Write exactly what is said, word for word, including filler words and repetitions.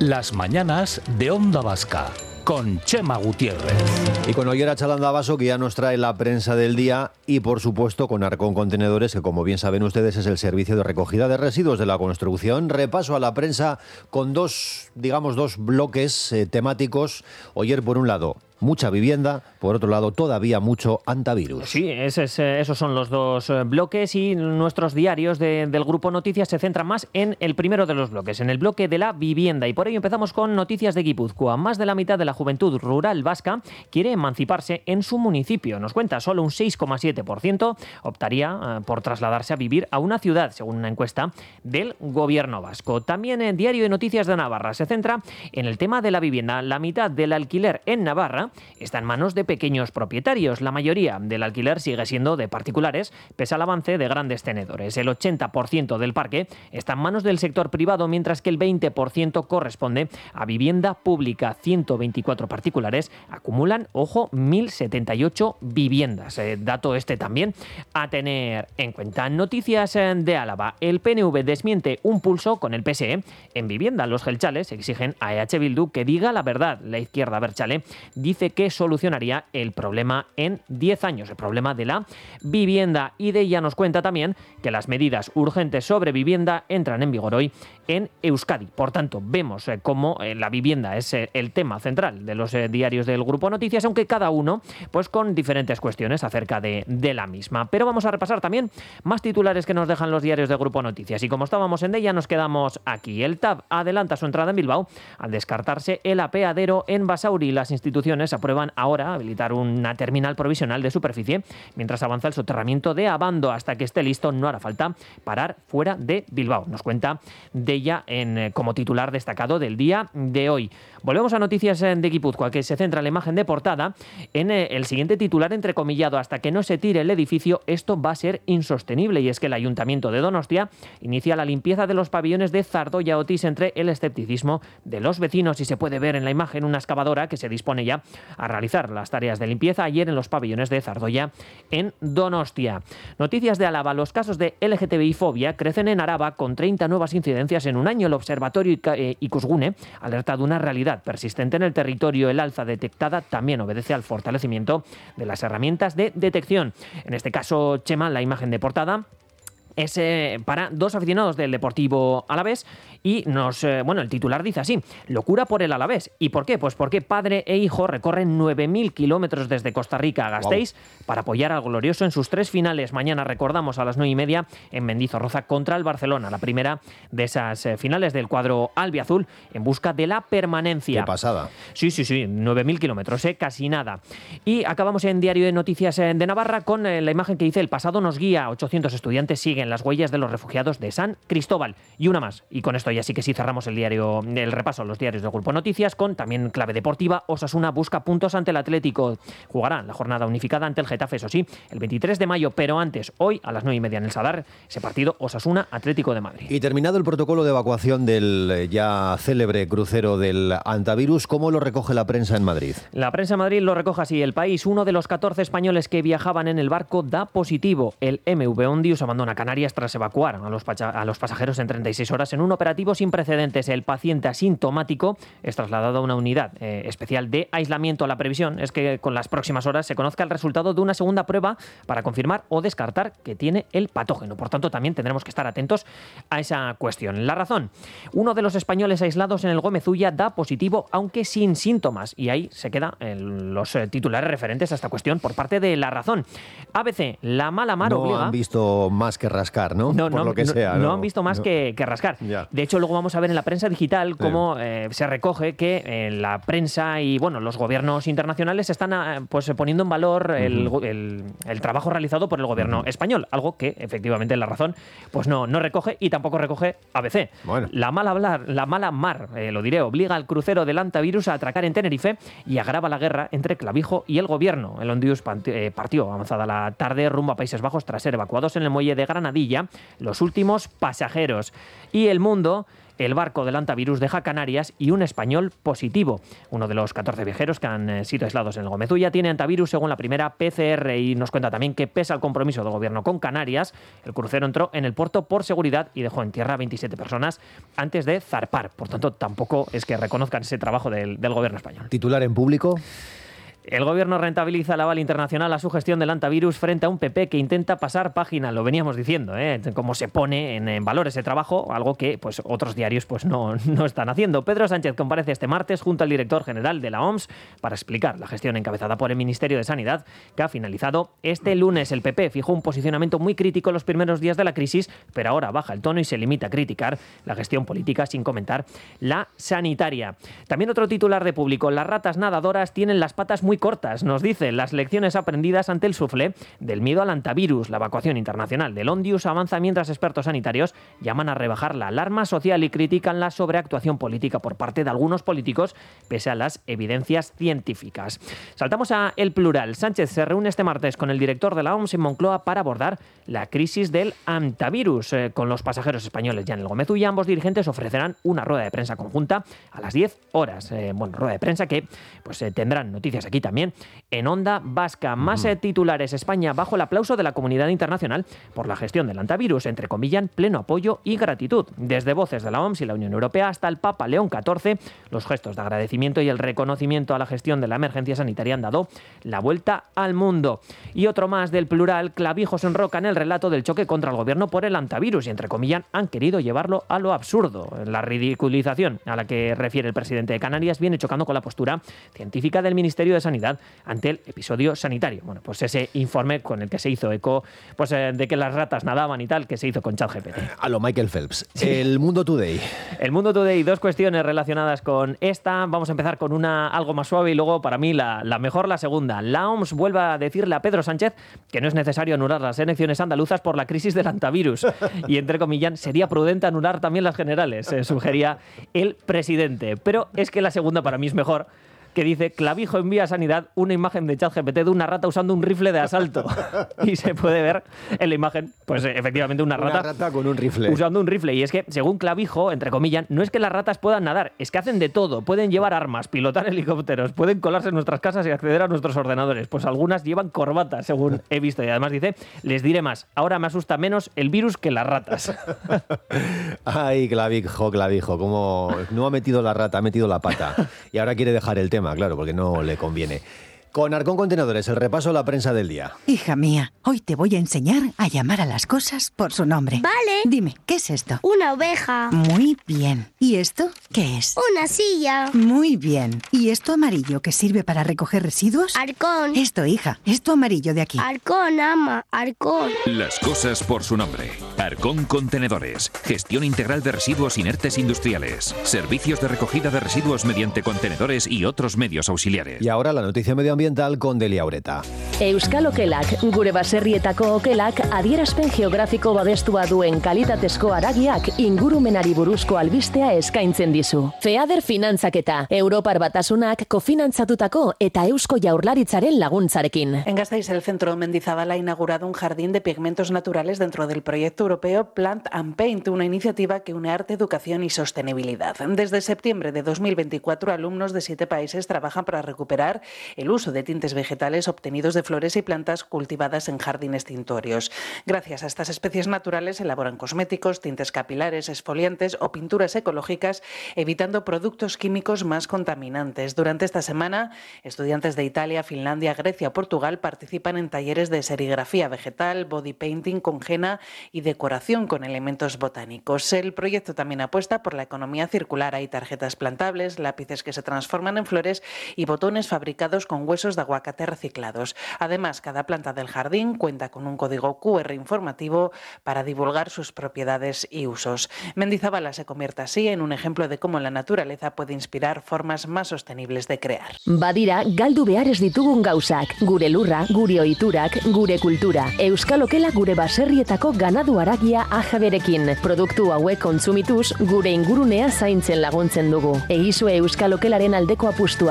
Las mañanas de Onda Vasca, con Chema Gutiérrez. Y con Ollera Chalanda Baso, que ya nos trae la prensa del día, y por supuesto con Arcón Contenedores, que como bien saben ustedes es el servicio de recogida de residuos de la construcción. Repaso a la prensa con dos, digamos, dos bloques eh, temáticos. Oyer, por un lado, mucha vivienda, por otro lado, todavía mucho antivirus. Sí, ese es, esos son los dos bloques, y nuestros diarios de, del Grupo Noticias se centran más en el primero de los bloques, en el bloque de la vivienda. Y por ello empezamos con noticias de Guipúzcoa. Más de la mitad de la juventud rural vasca quiere emanciparse en su municipio. Nos cuenta, solo un seis coma siete por ciento optaría eh, por trasladarse a vivir a una ciudad, según una encuesta del Gobierno vasco. También el Diario de Noticias de Navarra se centra en el tema de la vivienda. La mitad del alquiler en Navarra está en manos de pequeños propietarios. La mayoría del alquiler sigue siendo de particulares, pese al avance de grandes tenedores. El ochenta por ciento del parque está en manos del sector privado, mientras que el veinte por ciento corresponde a vivienda pública. ciento veinticuatro particulares acumulan, ojo, mil setenta y ocho viviendas. Eh, dato este también a tener en cuenta. Noticias de Álava. El P N V desmiente un pulso con el P S E en vivienda. Los gelchales exigen a E H Bildu que diga la verdad. La izquierda abertzale dice que solucionaría el problema en diez años, el problema de la vivienda. Y de ella nos cuenta también que las medidas urgentes sobre vivienda entran en vigor hoy en Euskadi. Por tanto, vemos eh, cómo eh, la vivienda es eh, el tema central de los eh, diarios del Grupo Noticias, aunque cada uno pues con diferentes cuestiones acerca de, de la misma. Pero vamos a repasar también más titulares que nos dejan los diarios del Grupo Noticias. Y como estábamos en ella, nos quedamos aquí. El T A B adelanta su entrada en Bilbao al descartarse el apeadero en Basauri. Las instituciones aprueban ahora habilitar una terminal provisional de superficie mientras avanza el soterramiento de Abando. Hasta que esté listo, no hará falta parar fuera de Bilbao. Nos cuenta de ella en, como titular destacado del día de hoy. Volvemos a noticias de Guipúzcoa, que se centra en la imagen de portada en el siguiente titular entrecomillado: hasta que no se tire el edificio, esto va a ser insostenible. Y es que el Ayuntamiento de Donostia inicia la limpieza de los pabellones de Zardoya Otis entre el escepticismo de los vecinos, y se puede ver en la imagen una excavadora que se dispone ya a realizar las tareas de limpieza ayer en los pabellones de Zardoya en Donostia. Noticias de Álava. Los casos de L G T B I fobia crecen en Araba con treinta nuevas incidencias en un año. El observatorio Ikusgune alerta de una realidad persistente en el territorio. El alza detectada también obedece al fortalecimiento de las herramientas de detección. En este caso, Chema, la imagen de portada es eh, para dos aficionados del Deportivo Alavés, y nos eh, bueno, el titular dice así: locura por el Alavés. ¿Y por qué? Pues porque padre e hijo recorren nueve mil kilómetros desde Costa Rica a Gasteiz wow. para apoyar al glorioso en sus tres finales. Mañana, recordamos, a las nueve y media en Mendizorroza contra el Barcelona, la primera de esas eh, finales del cuadro albiazul en busca de la permanencia. Qué pasada. Sí, sí, sí, nueve mil kilómetros, eh, casi nada. Y acabamos en Diario de Noticias eh, de Navarra con eh, la imagen que dice: el pasado nos guía. ochocientos estudiantes siguen en las huellas de los refugiados de San Cristóbal. Y una más, y con esto ya sí que sí cerramos el diario, el repaso a los diarios del Grupo Noticias, con también clave deportiva. Osasuna busca puntos ante el Atlético. Jugará la jornada unificada ante el Getafe, eso sí, el veintitrés de mayo, pero antes, hoy a las nueve y media en el Sadar, ese partido Osasuna Atlético de Madrid. Y terminado el protocolo de evacuación del ya célebre crucero del antivirus, ¿cómo lo recoge la prensa en Madrid? La prensa en Madrid lo recoge así: El País, uno de los catorce españoles que viajaban en el barco da positivo. El M V Ondius abandona Canarias tras evacuar a los, a los pasajeros en treinta y seis horas en un operativo sin precedentes. El paciente asintomático es trasladado a una unidad eh, especial de aislamiento. La previsión es que con las próximas horas se conozca el resultado de una segunda prueba para confirmar o descartar que tiene el patógeno. Por tanto, también tendremos que estar atentos a esa cuestión. La Razón: uno de los españoles aislados en el Gómez Ulla da positivo, aunque sin síntomas. Y ahí se quedan eh, los eh, titulares referentes a esta cuestión por parte de La Razón. A B C: la mala mar no obliga... No han visto más que rascar, ¿no? No, Por no, lo que no, sea, no no han visto más no. que, que rascar. Ya. De hecho, luego vamos a ver en la prensa digital cómo sí. eh, se recoge que eh, la prensa y bueno, los gobiernos internacionales están eh, pues poniendo en valor el, uh-huh. el, el trabajo realizado por el gobierno uh-huh. español, algo que efectivamente La Razón pues no, no recoge, y tampoco recoge A B C. Bueno. La mala hablar, la mala mar, eh, lo diré, obliga al crucero del antivirus a atracar en Tenerife y agrava la guerra entre Clavijo y el gobierno. El Ondius partió avanzada la tarde rumbo a Países Bajos tras ser evacuados en el muelle de Granadilla los últimos pasajeros. Y El Mundo el barco del Antavirus deja Canarias y un español positivo. Uno de los catorce viajeros que han eh, sido aislados en el Gomezulla tiene Antavirus según la primera P C R y nos cuenta también que pese al compromiso del gobierno con Canarias, el crucero entró en el puerto por seguridad y dejó en tierra a veintisiete personas antes de zarpar. Por tanto, tampoco es que reconozcan ese trabajo del, del gobierno español. ¿Titular en público? El gobierno rentabiliza el aval internacional a su gestión del Antavirus frente a un P P que intenta pasar página, lo veníamos diciendo, ¿eh? Cómo se pone en, en valor ese trabajo, algo que pues otros diarios pues no, no están haciendo. Pedro Sánchez comparece este martes junto al director general de la O M S para explicar la gestión encabezada por el Ministerio de Sanidad, que ha finalizado este lunes. El P P fijó un posicionamiento muy crítico en los primeros días de la crisis, pero ahora baja el tono y se limita a criticar la gestión política sin comentar la sanitaria. También otro titular de Público: las ratas nadadoras tienen las patas muy muy cortas, nos dice, las lecciones aprendidas ante el suflé del miedo al Antavirus. La evacuación internacional del Ondius avanza mientras expertos sanitarios llaman a rebajar la alarma social y critican la sobreactuación política por parte de algunos políticos, pese a las evidencias científicas. Saltamos a El Plural. Sánchez se reúne este martes con el director de la O M S en Moncloa para abordar la crisis del Antavirus. Eh, con los pasajeros españoles ya en el Gomezulla, ambos dirigentes ofrecerán una rueda de prensa conjunta a las diez horas. Eh, bueno, rueda de prensa que pues eh, tendrán noticias aquí también en Onda Vasca. Más eh, titulares: España bajo el aplauso de la comunidad internacional por la gestión del Antavirus, entrecomillan, pleno apoyo y gratitud. Desde voces de la O M S y la Unión Europea hasta el Papa León catorce, los gestos de agradecimiento y el reconocimiento a la gestión de la emergencia sanitaria han dado la vuelta al mundo. Y otro más del Plural: clavijos en roca en el relato del choque contra el gobierno por el Antavirus y, entrecomillan, han querido llevarlo a lo absurdo. La ridiculización a la que refiere el presidente de Canarias viene chocando con la postura científica del Ministerio de Sanidad ante el episodio sanitario. Bueno, pues ese informe con el que se hizo eco pues eh, de que las ratas nadaban y tal, que se hizo con ChatGPT. A lo Michael Phelps. Sí. El Mundo Today. El Mundo Today, dos cuestiones relacionadas con esta. Vamos a empezar con una algo más suave y luego, para mí, la, la mejor, la segunda. La O M S vuelve a decirle a Pedro Sánchez que no es necesario anular las elecciones andaluzas por la crisis del Antavirus. Y, entre comillas, sería prudente anular también las generales, eh, sugería el presidente. Pero es que la segunda para mí es mejor, que dice: clavijo envía a Sanidad una imagen de ChatGPT de una rata usando un rifle de asalto. Y se puede ver en la imagen, pues efectivamente, una rata, una rata con un rifle. Usando un rifle. Y es que, según Clavijo, entre comillas, no es que las ratas puedan nadar, es que hacen de todo. Pueden llevar armas, pilotar helicópteros, pueden colarse en nuestras casas y acceder a nuestros ordenadores. Pues algunas llevan corbatas, según he visto. Y además dice: les diré más, ahora me asusta menos el virus que las ratas. Ay, Clavijo, Clavijo, como no ha metido la rata, ha metido la pata. Y ahora quiere dejar el tema. Claro, porque no le conviene. Con Arcón Contenedores, el repaso a la prensa del día. Hija mía, hoy te voy a enseñar a llamar a las cosas por su nombre. Vale. Dime, ¿qué es esto? Una oveja. Muy bien. ¿Y esto qué es? Una silla. Muy bien. ¿Y esto amarillo que sirve para recoger residuos? Arcón. Esto, hija, esto amarillo de aquí. Arcón, ama. Arcón. Las cosas por su nombre. Arcón Contenedores. Gestión integral de residuos inertes industriales. Servicios de recogida de residuos mediante contenedores y otros medios auxiliares. Y ahora la noticia medioambiental con Delia Ureta. Euskal Okelak, gure baserrietako okelak adierazpen geografiko babestua duen kalitatezko haragiak ingurumenari buruzko albistea eskaintzen dizu. Feader finantzaketa, Europar Batasunak kofinantzatutako eta Eusko Jaurlaritzaren laguntzarekin. En Gasteiz, el Centro Mendizabal ha inaugurado un jardín de pigmentos naturales dentro del proyecto europeo Plant and Paint, una iniciativa que une arte, educación y sostenibilidad. Desde septiembre de dos mil veinticuatro, alumnos de siete países trabajan para recuperar el uso de tintes vegetales obtenidos de flores y plantas cultivadas en jardines tintorios. Gracias a estas especies naturales elaboran cosméticos, tintes capilares, exfoliantes o pinturas ecológicas, evitando productos químicos más contaminantes. Durante esta semana, estudiantes de Italia, Finlandia, Grecia o Portugal participan en talleres de serigrafía vegetal, body painting con henna y decoración con elementos botánicos. El proyecto también apuesta por la economía circular. Hay tarjetas plantables, lápices que se transforman en flores y botones fabricados con huesos de aguacate reciclados. Además, cada planta del jardín cuenta con un código cu erre informativo para divulgar sus propiedades y usos. Mendizabala se convierte así en un ejemplo de cómo la naturaleza puede inspirar formas más sostenibles de crear. Badira, galdu behar ez ditugun gauzak, gure lurra, gure ohiturak, gure kultura. Euskal Okela gure baserrietako ganadu haragia ajaberekin. Produktu hauek kontsumituz, gure ingurunea zaintzen laguntzen dugu. Egizue Euskal Okelaren aldeko apustua